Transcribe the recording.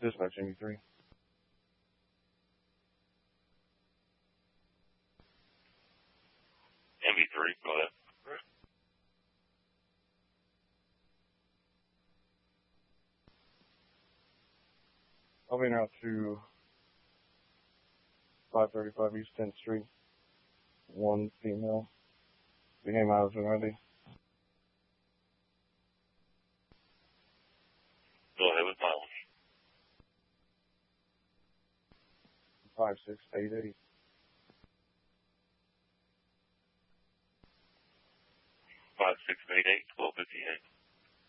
Dispatch MB3. MB3, go ahead. I'll be out to 535 East 10th Street. One female. Became out and ready. Go ahead with mileage. 5688.